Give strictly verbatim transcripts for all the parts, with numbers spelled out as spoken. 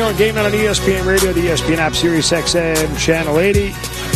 on Game Night on E S P N Radio, the E S P N app, Sirius X M, Channel eighty.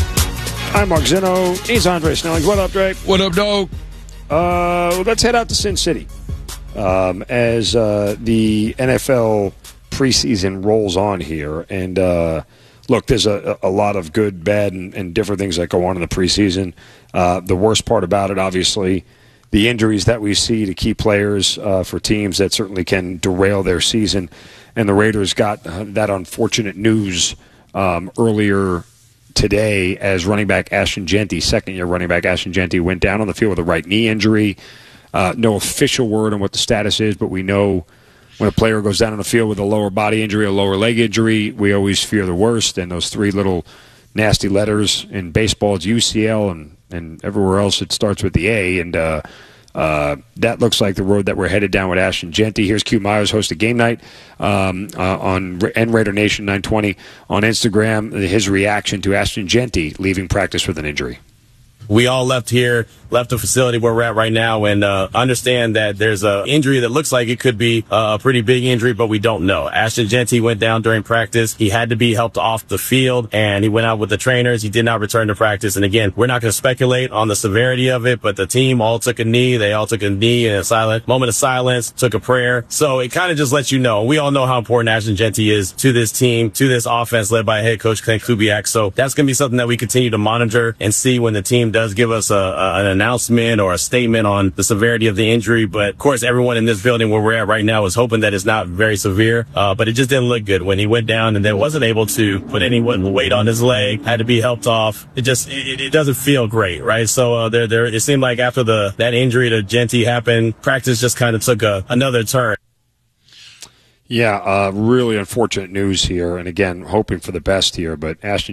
I'm Mark Zinno. He's Andre Snellings. What up, Drake? What up, dog? Uh, well, let's head out to Sin City um, as uh, the N F L preseason rolls on here. And, uh, look, there's a, a lot of good, bad, and, and different things that go on in the preseason. Uh, the worst part about it, obviously, the injuries that we see to key players uh, for teams that certainly can derail their season. And the Raiders got uh, that unfortunate news um, earlier today as running back Ashton Jeanty, second-year running back Ashton Jeanty, went down on the field with a right knee injury. Uh, no official word on what the status is, but we know when a player goes down on the field with a lower body injury, a lower leg injury, we always fear the worst. And those three little nasty letters in baseball, it's U C L, and, and everywhere else it starts with the A. And uh, uh, that looks like the road that we're headed down with Ashton Jeanty. Here's Q Myers, host of Game Night um, uh, on N Raider Nation nine twenty on Instagram, his reaction to Ashton Jeanty leaving practice with an injury. We all left here, left the facility where we're at right now, and uh, understand that there's an injury that looks like it could be uh, a pretty big injury, but we don't know. Ashton Jeanty went down during practice. He had to be helped off the field, and he went out with the trainers. He did not return to practice. And again, we're not going to speculate on the severity of it, but the team all took a knee. They all took a knee in a silent moment of silence, took a prayer. So it kind of just lets you know. We all know how important Ashton Jeanty is to this team, to this offense led by head coach Klint Kubiak. So that's going to be something that we continue to monitor and see when the team does give us a, a, an announcement or a statement on the severity of the injury. But of course, everyone in this building where we're at right now is hoping that it's not very severe. Uh, but it just didn't look good when he went down and then wasn't able to put any weight on his leg, had to be helped off. It just, it, it doesn't feel great, right? So, uh, there, there, it seemed like after the, that injury to Jeanty happened, practice just kind of took a, another turn. Yeah, uh, really unfortunate news here. And again, hoping for the best here, but Ashton